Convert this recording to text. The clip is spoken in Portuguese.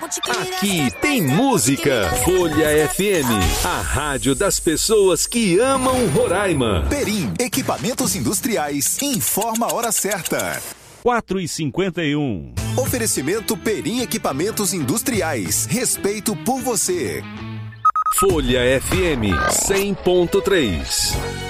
Aqui tem música. Folha FM, a rádio das pessoas que amam Roraima. Perim, equipamentos industriais, informa a hora certa. 4h51. Oferecimento Perim Equipamentos Industriais. Respeito por você. Folha FM 100.3.